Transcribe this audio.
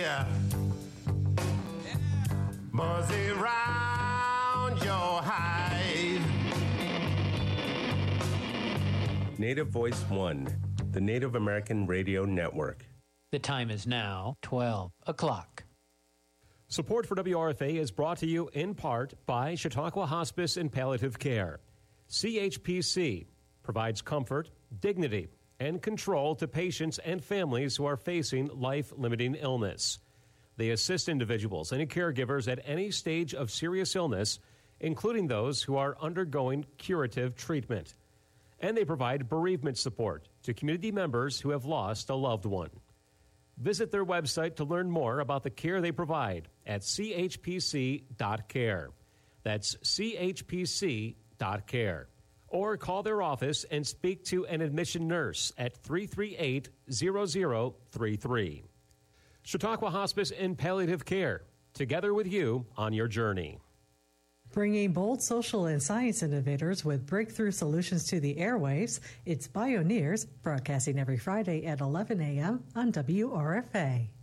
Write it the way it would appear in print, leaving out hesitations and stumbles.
Buzzy round your hive. Native Voice One, the Native American Radio Network. The time is now 12 o'clock. Support for WRFA is brought to you in part by Chautauqua Hospice and Palliative Care. CHPC provides comfort, dignity, and control to patients and families who are facing life-limiting illness. They assist individuals and caregivers at any stage of serious illness, including those who are undergoing curative treatment. And they provide bereavement support to community members who have lost a loved one. Visit their website to learn more about the care they provide at chpc.care. That's chpc.care. Or call their office and speak to an admission nurse at 338-0033. Chautauqua Hospice and Palliative Care, together with you on your journey. Bringing bold social and science innovators with breakthrough solutions to the airwaves, it's Bioneers, broadcasting every Friday at 11 a.m. on WRFA.